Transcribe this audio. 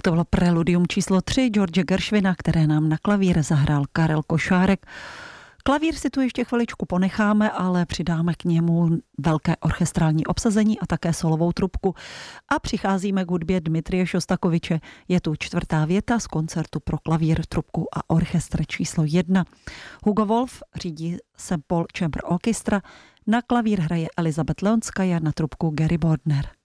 Tak to bylo preludium číslo 3 George Gershwina, které nám na klavír zahrál Karel Košárek. Klavír si tu ještě chviličku ponecháme, ale přidáme k němu velké orchestrální obsazení a také solovou trubku. A přicházíme k hudbě Dmitrije Šostakoviče. Je tu 4. věta z koncertu pro klavír, trubku a orchestr číslo 1. Hugo Wolf řídí St. Paul Chamber Orchestra, na klavír hraje Elizabeth Leonskaja, na trubku Gary Bordner.